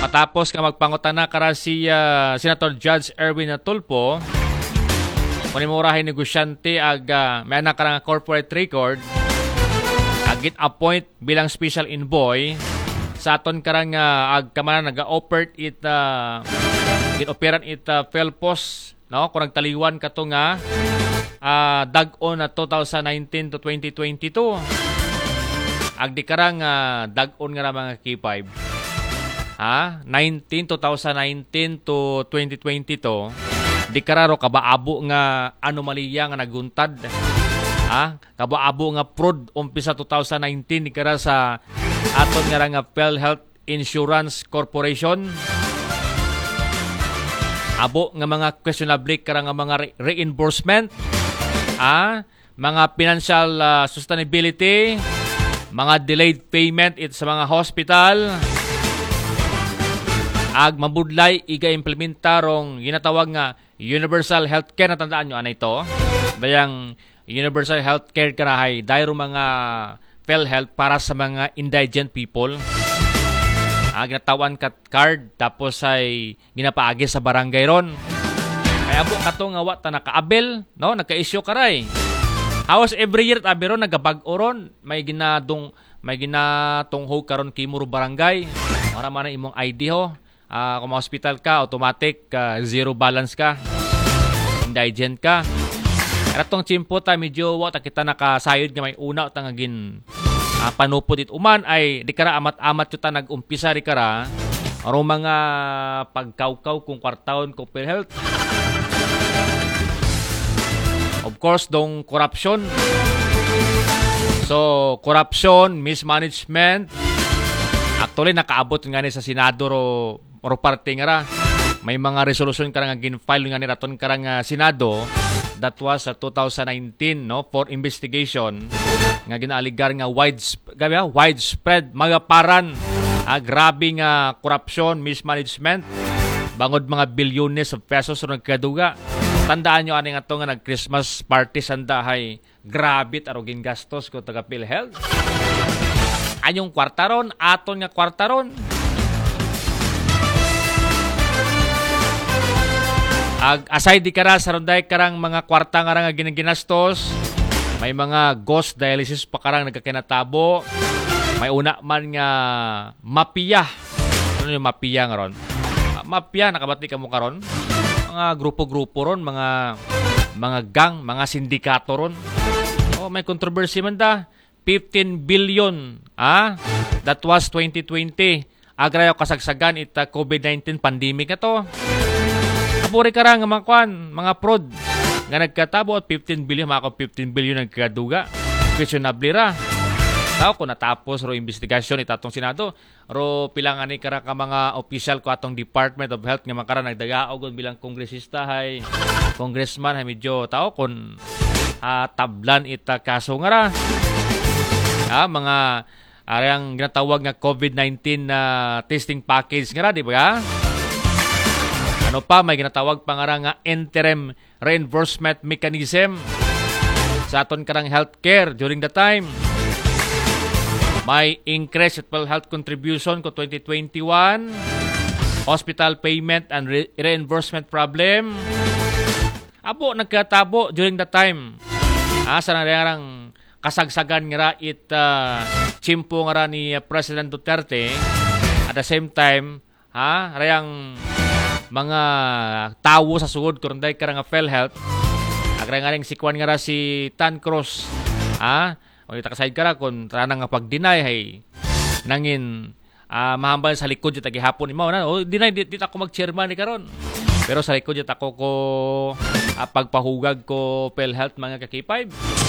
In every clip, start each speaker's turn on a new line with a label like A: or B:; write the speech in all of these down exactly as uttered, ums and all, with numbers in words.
A: Matapos nga magpangutana kara si uh, Senator Judge Erwin Tulfo, kung imurahin negosyante ag uh, may anak ka nga corporate record, agit appoint bilang special envoy sa aton karang uh, ag kamana naga-offer it uh, gin-operan it uh, Felpos, no, kung nagtaliwan kato nga uh, dag-on na twenty nineteen to twenty twenty-two. Ag di karang uh, dag-on nga mga K five. Ha? nineteen twenty nineteen to twenty twenty-two. Di kararo kabaabo nga anomalya nga naguntad. Ha? Kabaabo nga fraud umpisa twenty nineteen di kara sa aton nga nga PhilHealth Insurance Corporation. Abo nga mga questionable kara nga mga re- reimbursement, ah, mga financial uh, sustainability, mga delayed payment it sa mga hospital. Ag mabudlay iga-implementarong ginatawag nga universal healthcare, natandaan nyo ano ito? Bayang universal healthcare karahay dahil mga PhilHealth para sa mga indigent people. Ah, ginatawan kat card tapos ay ginapaagi sa barangay ron. Kaya abo kato nga wa ta nakaabel, no, naka-issue karay. Hawas every year tabi ron nagabag-o ron, may ginadong may ginatungho karon kimuro barangay. Para man imong I D ho. Ah, kung hospital ka, automatic uh, zero balance ka. Indigent ka. Kaya tong chimpo ta medyo wa ta kita nakasayod nga may una ta nga gin uh, panupod it uman ay di kara amat-amat yu ta nag-umpisa ri kara aron mga pagkawkaw kung kwartaon ko PhilHealth. Of course, dong corruption. So, corruption, mismanagement. Actually, nakaabot nga ni sa Senado ro, ro parte nga ra. May mga resolution ka nga gin-file nga ni raton ka nga Senado. That was uh, twenty nineteen, no, for investigation nga ginaaligar nga widespread, gabi, ha? widespread mga paran, ah, grabe nga corruption, mismanagement, bangod mga bilyones of pesos ro nagkaduga. Tandaan nyo ani nga to nga nag-Christmas party sandahay, grabe taro gingastos ko taga PhilHealth. Anyong kwartaron, aton nga kwartaron. Ag aside di kara sa ronday karang mga kwarta nga nga ginaginastos, may mga ghost dialysis pa karang nagkakinatabo. May una man nga mapiya. Ano yung mapiya nga ron? Uh, mapiya, nakabati ka mo karon? Mga grupo-grupo ron, mga mga gang, mga sindikato ron. Oh, may controversy man da. fifteen billion, ah? That was twenty twenty. Agrayo kasagsagan ita COVID nineteen pandemic na to. Apuri ka nga mga kwan, mga prod. Nga nagkatabo at fifteen billion, mga fifteen billion nagkaduga. Questionable ra. Tao kung natapos ro investigasyon itatong Senado, ro pilangan ni kara ka mga official ko atong Department of Health nga makara nagdagaog bilang kongresista hay congressman hay medyo tao kun uh, tablan ita kaso nga ra. Ah, mga arang ginatawag nga COVID nineteen na uh, testing package nga ra, di ba? Ano pa, may ginatawag pa nga nga interim reimbursement mechanism sa aton karang healthcare during the time. May increase at PhilHealth contribution ko twenty twenty-one, hospital payment and re- reimbursement problem. Abo, nagkatabo during the time. Ah, sa nangyarang kasagsagan nga ra it uh, chimpo nga ra ni uh, President Duterte. At the same time, ha, rayang mga tawo sa sugod kurunday ka nga PhilHealth. Agra nga ring sikwan nga ra si Tan Cruz. Ha? O itakasayid ka ra kung taranang nga pag-deny hay nangin uh, mahambal sa likod yung tagihapon imaw na. O deny, di, di ako mag-chairman ni karon. Pero sa likod yung ako ko uh, pagpahugag ko PhilHealth mga ka-K five.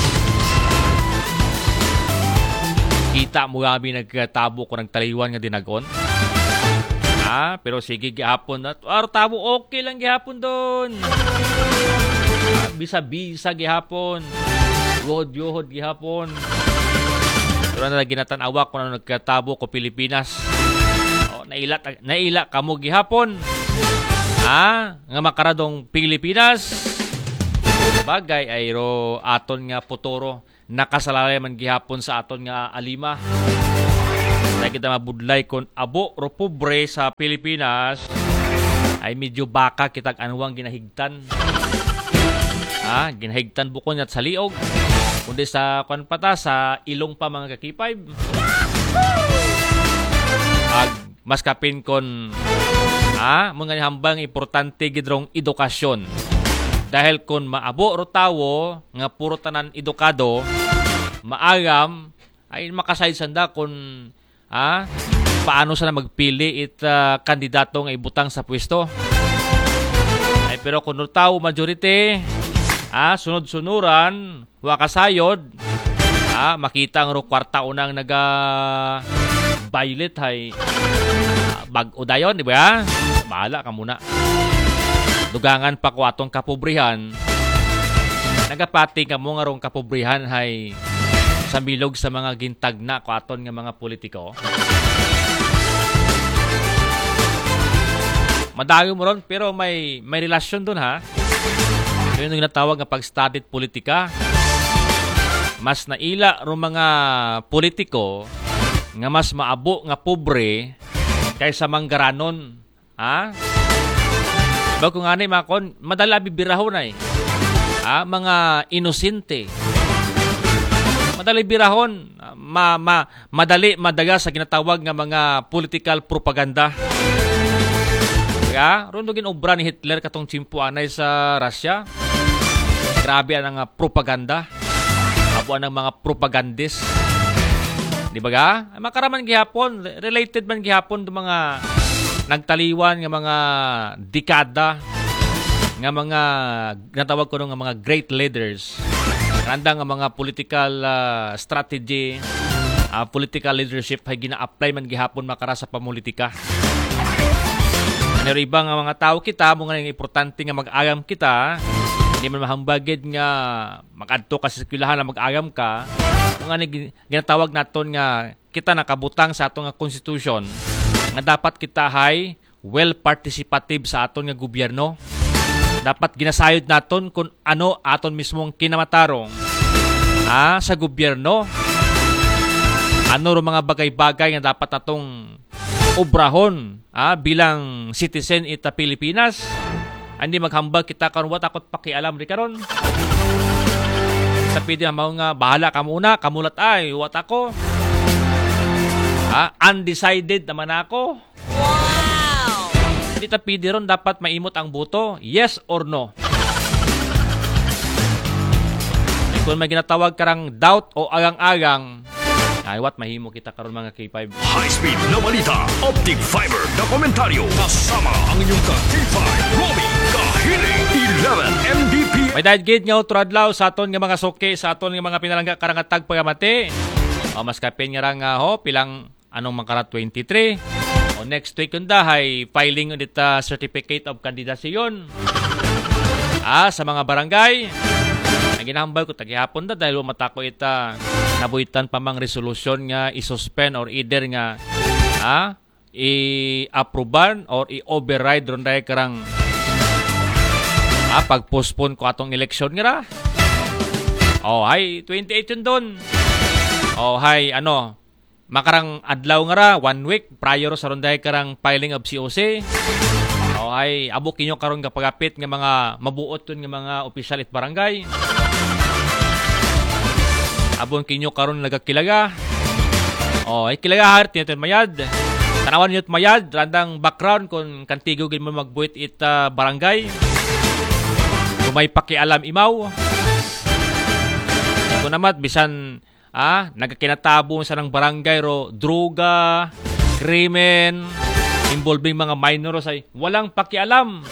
A: Kita mo gabi nagtabo ko ng taliwan nga dinagon. Ah, pero sige gihapon na. Aro tabo okay lang gihapon doon. Ah, bisa-bisa gihapon. Yohod-yohod gihapon. Pero na ginatan-awa ko na nagkatabo ko Pilipinas. Oh, naila naila kamo gihapon. Ah, nga makaradong Pilipinas. Bagay ay ro aton nga putoro nakasalalay man gihapon sa aton nga alima. Dahil kita mabudlay kung abo ro pobre sa Pilipinas ay medyo baka kitag anuwang ginahigtan. Ah, ginahigtan bukon at sa liog. Kundi sa kwan pata sa ilong pa mga kakipay. Ag mas kapin kon ah, mga hambang importante gidrong edukasyon. Dahil kung maabo ro tawo nga puro tanan edukado, maagam ay makasayod sanda kung ah, paano sana magpili it uh, kandidato nga ibutang sa pwesto. Ay pero kung tawo majority, ah, sunod-sunuran, wa kasayod, ah, makita ang ro kwarta unang naga violet hay ah, bag-o dayon, di ba? Bahala ka muna. Dugangan pa ko atong kapobrihan. Nagapati ka mo nga rong kapobrihan hay sa bilog sa mga gintagna ko aton nga mga politiko. Madayo mo ron, pero may may relasyon dun ha. Yun yung natawag nga pag-studied politika. Mas naila ro mga politiko nga mas maabo nga pobre kaysa manggaranon. Ha? Bago nga ni makon, madala bibirahon ay. Ha? Mga inosente. Madali birahon, ma, ma, madali madaga sa ginatawag nga mga political propaganda. Kaya, ron gin obra ni Hitler katong chimpuanay sa Russia. Grabe ang uh, propaganda. Abuan ng mga propagandist. Di ba ga? Makaraman gihapon, related man gihapon do mga nagtaliwan nga mga dekada nga mga ginatawag ko nga mga great leaders. Randa nga mga political uh, strategy, uh, political leadership ay gina-apply man gihapon makara sa pamulitika. Ano iba nga mga tao kita, mga nga importante nga mag-agam kita, hindi man mahambagid nga mag-adto ka sa eskwelahan na mag-agam ka, mga nga ginatawag naton nga kita nakabutang sa atong nga constitution, nga dapat kita ay well participative sa aton nga gobyerno. Dapat ginasayod naton kung ano aton mismong kinamatarong ah, sa gobyerno. Ano ro mga bagay-bagay nga dapat natong obrahon ah, bilang citizen ita Pilipinas. Hindi maghambal kita karon wa takot pakialam ri karon. Sa pidi mao nga bahala ka muna, kamulat ay wat ako. Ah, undecided naman ako. Hindi tapidi ron dapat maimot ang boto. Yes or no? Kung may ginatawag karang doubt o agang-agang, ay what mahimo kita karon mga K five.
B: High speed na balita, optic fiber na komentaryo, kasama ang inyong ka K five, Robbie Kahiling, eleven M D P.
A: May dahil gid nga utradlaw sa aton nga mga suki, sa aton nga mga pinalangga karangatag pagamati. O mas kapin nga ra nga ho, pilang anong mangkara twenty-three. O next week kung dahay, filing ulit uh, certificate of candidacy yun. Ah, sa mga barangay. Ang ginahambal ko tagihapon da dahil matako ita nabuitan pa mang resolution nga i-suspend or either nga ah, i-approvean or i-override ron dahil karang ah, pag-postpone ko atong eleksyon nga ra. Oh, hay, twenty-eight yun doon. Oh, hay, ano, makarang adlaw nga ra, one week prior sa ronday karang filing of C O C. O ay abo kinyo karon nga pagapit nga mga mabuot yun nga mga opisyal at barangay. Abon kinyo karon nagakilaga. O ay kilaga hart niyo mayad. Tanawan niyo mayad randang background kung kantigo gid mo magbuit it uh, barangay. Kung may pakialam imaw. Kung namat bisan ah, nagkakinatabo sa ng barangay ro, droga, krimen, involving mga minors ay walang pakialam.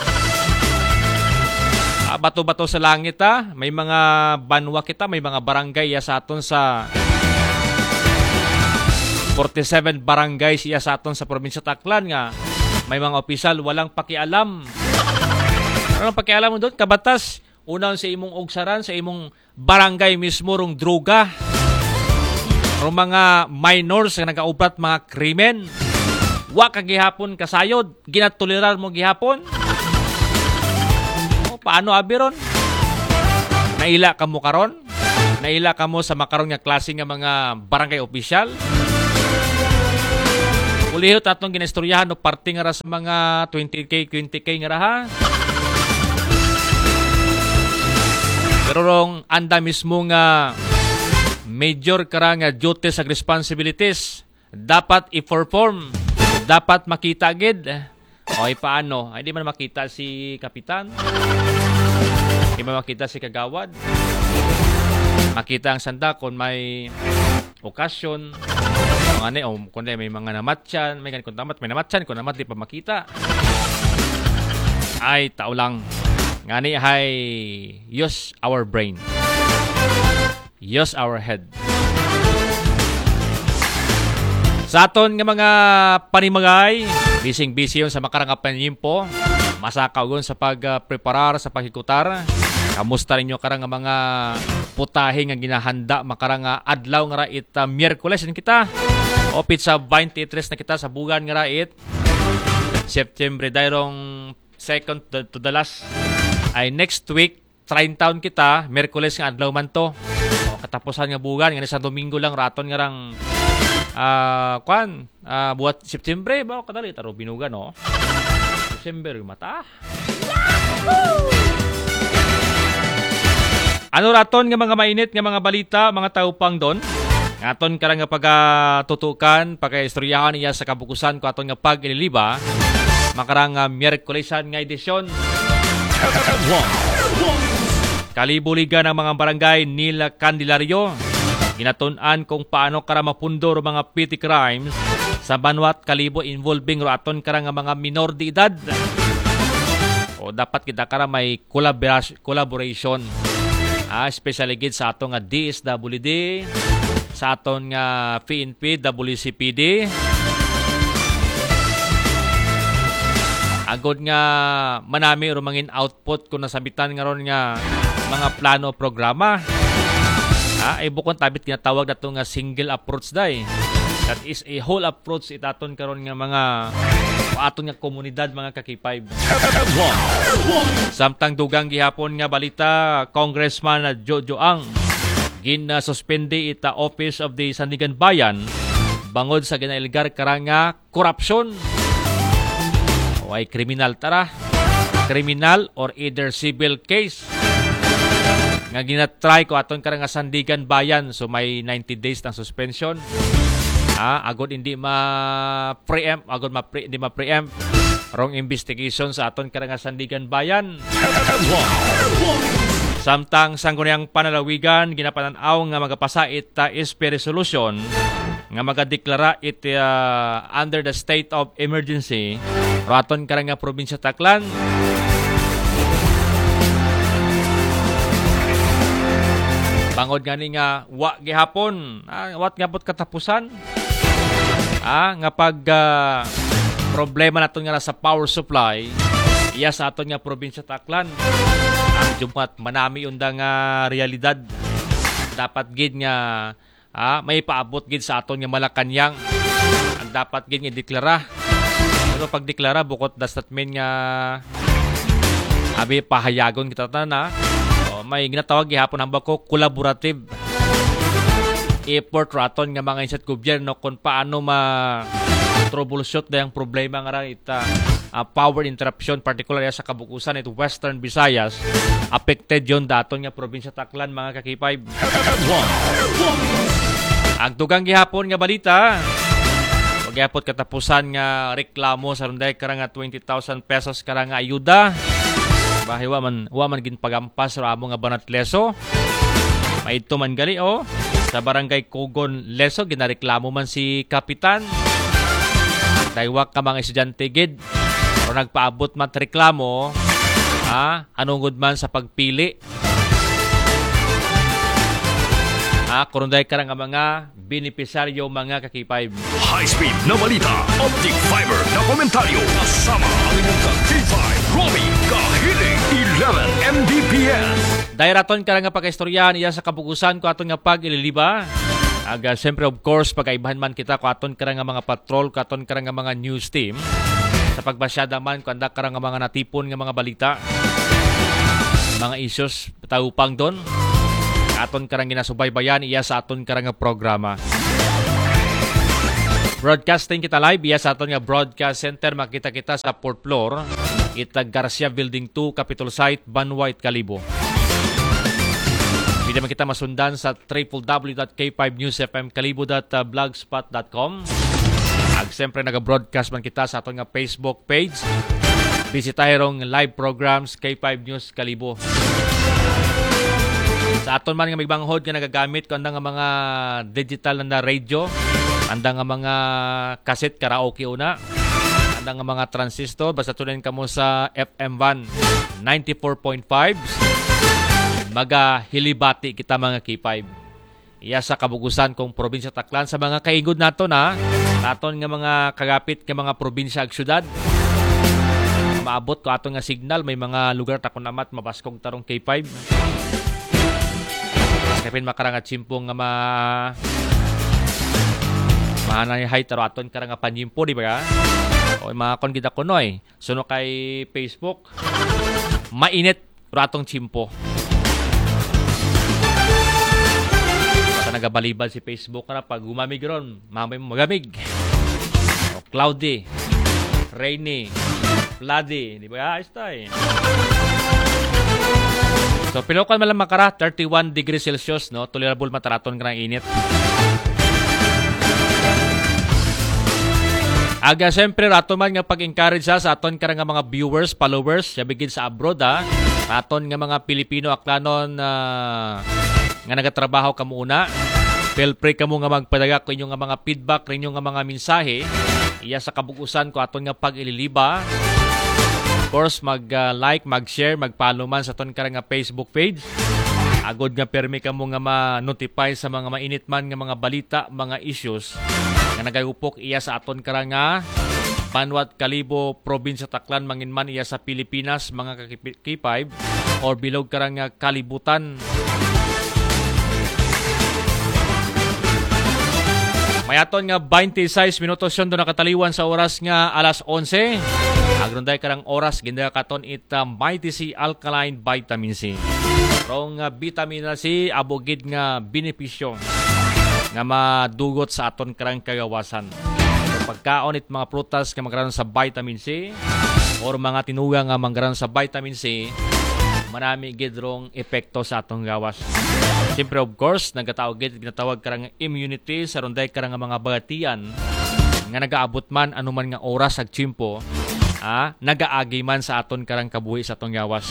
A: Ah, bato-bato sa langit ah, may mga banwa kita, may mga barangay ya sa aton sa forty-seven barangay siya sa aton sa probinsya Taclan nga may mga opisyal walang pakialam. Walang pakialam mo doon, kabatas, unang sa imong ogsaran, sa imong barangay mismo rong droga. O mga minors na nag-aubrat mga krimen. Wa ka gihapon kasayod. Ginatuliran mo gihapon. O, paano abiron? Naila ka mo karon? Naila ka mo sa makaroon nga klase nga mga barangay opisyal? Ulihot atong ginistoryahan no parte nga ra sa mga twenty K, twenty K nga ra ha. Pero rong anda mismo nga major kara nga duties ag responsibilities dapat i-perform, dapat makita gid. Okay, paano? Ay, di man makita si kapitan. Di man makita si kagawad. Makita ang sanda kung may okasyon. Kung ano, o kung may mga namatyan, may ganun tamat, may namatyan, kung namat, di pa makita. Ay, tao lang. Ngani, ay, use our brain. Use our head. Sa aton nga mga panimagay, bising-busy yun sa makarang apanyimpo. Masakaw yun sa pag-preparar, sa paghikutar. Kamusta rin nyo karang nga mga putahe nga ginahanda makarang adlaw nga rait uh, Miyerkules din kita. Opit sa twenty-three na kita sa bugan nga rait. September dayrong second to, to the last. Ay next week, thirty taon kita, Miyerkules nga adlaw man to. O, katapusan nga bugan, nga sa Domingo lang raton nga rang Ah, uh, kwan, uh, buat September ba kadali taro binuga no. December mata. Yahoo! Ano raton nga mga mainit nga mga balita, mga taupang don? Aton karang nga pagatutukan, pagaistoryahan niya sa kabukusan ko aton nga pag-ililiba. Makarang uh, Miyerkulesan nga edisyon. Kalibuligan ng mga barangay nila Candelario. Ginatun-an kung paano kara mapundor mga petty crimes sa banwat kalibo involving raton kara nga mga minor de edad. O dapat kita kara may collaboration. Ah, especially gid sa aton nga D S W D, sa aton nga P N P, W C P D. Agod nga manami rumangin output kung nasabitan nga ron nga mga plano programa. Ah, ay bukod tabit kinatawag na itong single approach day. That is a whole approach itaton karon nga mga aton nga komunidad mga kakipay. Samtang dugang gihapon nga balita, Congressman Jojo Ang gin-suspende ita Office of the Sandigan Bayan bangod sa ginailgar karang nga korupsyon. O ay kriminal tara. Criminal or either civil case. Nga ginatry ko aton karang Sandigan Bayan, so may ninety days ng suspension. Ah, agod hindi ma-preempt, agod ma-pre, hindi ma-preempt wrong investigation sa aton karang Sandigan Bayan. Samtang sangguniang panalawigan ginapanan-aw nga magapasa ita S P resolution nga magadeklara it uh, under the state of emergency raton karang probinsya Taclan. Bangod gani nga wa gihapon, ah, wat nga pot katapusan. Ah, nga pag uh, problema naton nga sa power supply, iya sa aton nga probinsya Taclan. Ang jumat manami unda nga realidad. Dapat gid nga ah, may paabot gid sa aton nga Malacañang. Ang dapat gid nga deklara. Pero pag deklara bukod da statement nga abi pahayagon kita na may ginatawag gihapon ang bako collaborative effort raton nga mga insat gobyerno kung paano ma troubleshoot dayang problema nga ita uh, power interruption particularly sa kabukusan ito Western Visayas affected yon daton nga probinsya Taclan mga kakipay. Ang tugang gihapon nga balita wag gihapon katapusan nga reklamo sa runday karang nga twenty thousand pesos karang nga ayuda. Bahay wa man wa man gin pagampas ra amo nga Banat Leso. Maidto man gali o sa barangay Cogon Leso ginareklamo man si kapitan. Daywak ka mga estudyante gid o nagpaabot man reklamo ah anungod man sa pagpili. Ah kurunday karang nga mga benepisaryo mga kakipay.
B: High-speed na balita, optic fiber na komentaryo kasama ang inyong ka-K five, Romy Kahiling, eleven M B P S.
A: Dairaton karang nga pagkaistoryahan iya sa kabukusan ko aton nga pag-ililiba. Aga siyempre of course pagkaibahan man kita ko aton karang nga mga patrol, ko aton karang nga mga news team. Sa pagbasyada man ko anda karang nga mga natipon nga mga balita. Mga issues taupang don. Aton karang ginasubaybayan iya sa aton karang nga programa. Broadcasting kita live iya sa aton nga broadcast center. Makita kita sa fourth floor, itag Garcia Building two, Capitol Site, Banwait, Kalibo. Pwede man kita masundan sa w w w dot k five news f m kalibo dot blogspot dot com. Ag siyempre naga-broadcast man kita sa aton nga Facebook page. Bisitahirong live programs K five News Kalibo. Sa aton man nga migbanghod nga nagagamit ko andang nga mga digital na radio, andang nga mga cassette karaoke una, andang nga mga transistor, basta tunin kamo sa F M one ninety-four point five. Maga hilibati kita mga K five. Iya sa kabugusan kong probinsya Taclan sa mga kaigod nato na aton nga mga kagapit nga mga probinsya ag syudad. Maabot ko aton nga signal, may mga lugar takon amat mabaskog tarong K five. Kapin makarang at simpong nga ma mahanay taro aton karang nga panyimpo, di ba? O mga kon gida kunoy. Suno kay Facebook. Mainit ratong chimpo. Nagabalibal si Facebook na pag gumamig ron, mamay mo magamig. O, cloudy, rainy, floody, di ba? Ayos tayo. So, pilokan malang makara, thirty-one degrees Celsius, no? Tolerable mataraton ka ng init. Aga, siyempre, raton man nga pag-encourage sa aton ka nga mga viewers, followers, siya bigid sa abroad, ha? Raton nga mga Pilipino, aklanon, uh, nga nagatrabaho ka muna. Feel free ka mo nga magpadaga ko inyong nga mga feedback, inyong nga mga mensahe. Iya sa kabugusan ko aton nga pag-ililiba. Of course, mag-like, uh, mag-share, mag-follow man sa aton ka nga Facebook page. Agod nga permi ka mo nga ma-notify sa mga mainit man nga mga balita, mga issues nga nagayupok iya sa aton ka nga Banwat, Kalibo, Probinsya Taclan, manginman iya sa Pilipinas, mga K five or bilog ka nga kalibutan. Mayaton nga twenty-six minutos yun doon nakataliwan sa oras nga alas onse. Agrunday karang oras, ginda katon ita Mighty C Alkaline Vitamin C. Rong uh, vitamina C, abogid nga benepisyo nga madugot sa aton karang kagawasan. Pagkaon it mga prutas nga magkaroon sa vitamin C or mga tinuga nga magkaroon sa vitamin C, manami gidrong epekto sa atong gawas. Siyempre, of course, nagkataog gid ginatawag karang immunity sa ronday karang mga bagatian nga nagaabot man anuman nga oras ag tiyempo, ah, nagaagi man sa aton karang kabuhi sa atong gawas.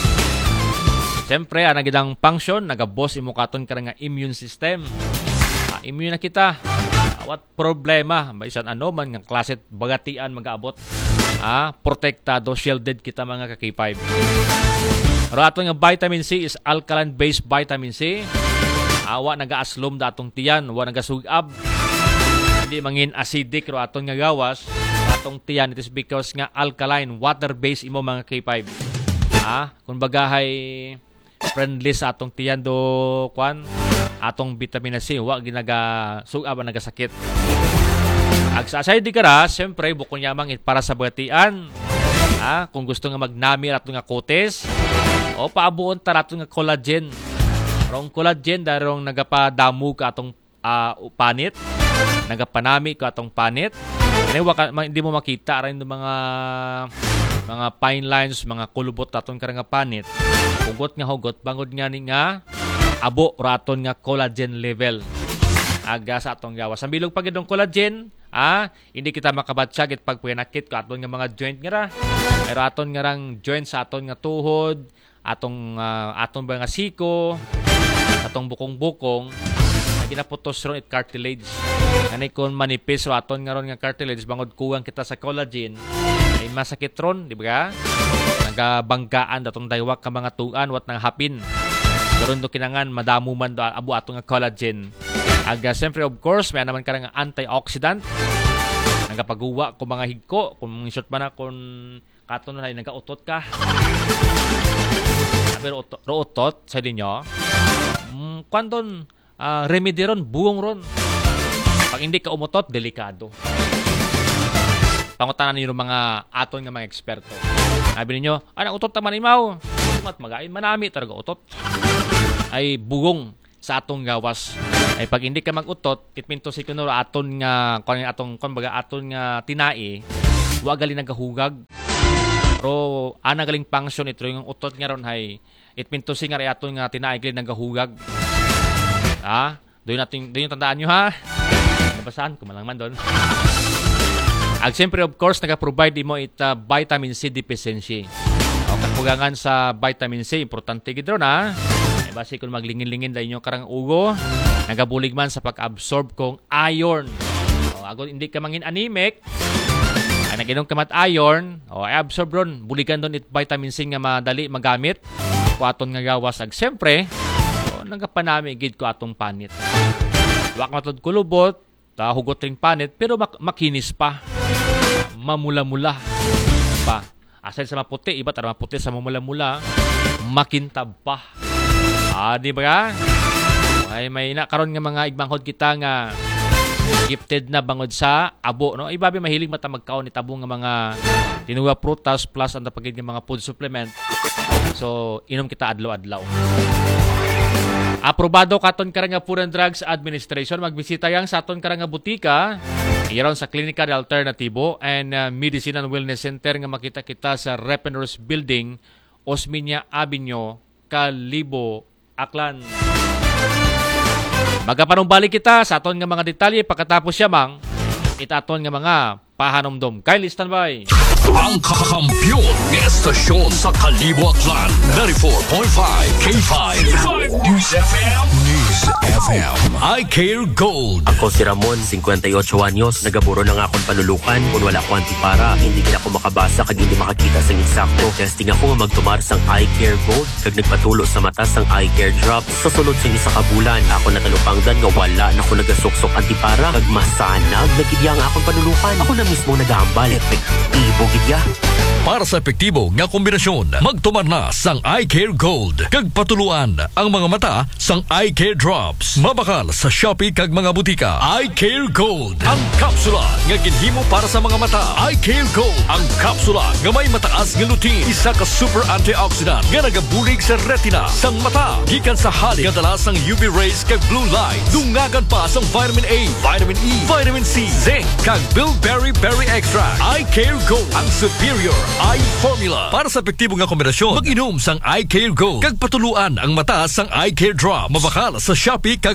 A: Siyempre, ang nagidang function, nagabos imo katon karang nga immune system. Ah, immune na kita. What problema, maisan ano man nga klase bagatian magaabot. Ah, protektado, shielded kita mga ka-K five. Pero ato nga vitamin C is alkaline-based vitamin C. Awa nagaaslom da atong tiyan, wa nagasugab. Hindi mangin acidic ro aton nga gawas. Atong tiyan, it is because nga alkaline, water-based imo mga K five. Ah, kung bagahay friendly sa atong tiyan do kwan, atong vitamin C, wa ginaga sugab nagasakit. Agsasay di kara, siyempre bukod yamang para sa bagatian. Ah, kung gusto nga magnami ato nga kotes, o paabuon tarato nga collagen. Rong collagen darong nagapadamo ka atong uh, panit, nagapanami ka atong panit. Kaya waka, hindi mo makita rin yung mga mga fine lines, mga kulubot atong karang panit. Hugot nga hugot, bangod nga ni nga abo raton nga collagen level. Aga sa atong gawas. Ang bilog pag itong collagen, ah, hindi kita makabatsyag at pagpinakit ko aton nga mga joint nga ra. Pero aton nga rang joint sa aton nga tuhod, atong uh, aton ba nga siko, atong bukong-bukong, na ginaputos ron it cartilage. Ani kung manipis o aton nga ron nga cartilage, bangod kuwang kita sa collagen, ay masakit ron, di ba? Nagabanggaan datong daywak ka mga tuan wat nang hapin. Karon do kinangan madamo man do abo ato nga collagen. Aga siyempre of course may naman ka nga antioxidant. Nagapaguwa ko mga higko kung short man na kung katon na nagautot ka. Pero utot sa dinyo. Mm, kwanton uh, remedy ron, buong ron. Pag hindi ka umutot, delikado. Pangutanan niyo mga aton nga mga eksperto. Sabi niyo, anong utot naman imaw? Mat magain manami talaga utot. Ay bugong sa atong gawas. Ay pag hindi ka mag-utot, it mean to say kuno aton nga kun atong kun baga aton nga tinai, wa gali nagahugag. Pero ana galing function ito yung utot nga ron hay it mean to say nga aton nga tinai gali nagahugag. Ha? Doon natin doon yung tandaan nyo ha. Nabasahan ko man lang man doon. Ag siyempre of course naga-provide mo it uh, vitamin C deficiency. O kakulangan sa vitamin C, importante gid ron ha. Eh base kung maglingin-lingin dahil nyo karang ugo, nagabulig man sa pag-absorb kong iron. O ago hindi ka mangin anemic, ay naginom ka mat iron, o ay absorb ron, buligan doon it vitamin C nga madali magamit. O aton nga gawas ag siyempre, o nagapanami gid ko atong panit. Wak matod kulubot, ta hugot ring panit, pero mak- makinis pa. Mamula-mula pa. Aside sa maputi, iba tara maputi sa mamula-mula, makintab pa. Ah, di ba ka? Ay may na karon nga mga igmanghod kita nga gifted na bangod sa abo, no? Ibabi mahilig mata magkaon ni tabong nga mga tinuwa prutas plus ang tapagid nga mga food supplement. So, inom kita adlaw-adlaw. Aprobado katon karang nga Food and Drugs Administration, magbisita yang sa aton karang nga butika iron sa Klinika de Alternativo and uh, Medicine and Wellness Center nga makita kita sa Repenors Building, Osmeña Avenue, Kalibo, Aklan. Magapanumbalik kita sa aton nga mga detalye pagkatapos yamang itaton nga mga pahanomdom. Kyle, standby.
B: Ang kakampiyon ng estasyon sa Kalibo, Aklan. ninety-four point five K five News F M. News F M. I Care Gold.
C: Ako si Ramon, fifty-eight anyos. Nagaburo na nga akong panulukan. Kung wala ko antipara, hindi gina ako makabasa kag hindi makakita sang insakto. Testing ako nga magtumar sang I Care Gold. Kag nagpatulo sa mata sang I Care Drops. Sa sulod sang isa ka bulan, ako natalupangdan nga wala na ako nagasuksok antipara. Kag masanag, nagidya nga akong panulukan. Ako na mismo nag-aambal. Epektibo gidya.
B: Para sa epektibo nga kombinasyon, magtumar na sang I Care Gold. Kag patuluan ang mga mata sang I Care Drops. Mabakal sa Shopee kag mga butika. I Care Gold. Ang kapsula nga ginhimo para sa mga mata. I Care Gold. Ang kapsula nga may mataas nga lutein. Isa ka super antioxidant nga nagabulig sa retina sang mata. Gikan sa halik nga dala sang U V rays kag blue light. Dungagan pa sang vitamin A, vitamin E, vitamin C, zinc kag bilberry berry extract. I Care Gold. Ang superior eye formula. Para sa epektibo nga kombinasyon, mag-inom sang I Care Gold. Kag patuluan ang mata sang I Care Drops. Mabakal sa Shopee kag